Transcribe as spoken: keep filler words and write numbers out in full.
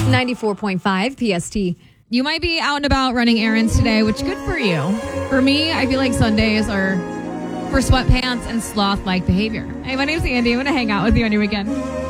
ninety-four point five P S T. You might be out and about running errands today, which good for you. For me, I feel like Sundays are for sweatpants and sloth-like behavior. Hey, my name's Andy. I'm going to hang out with you on your weekend.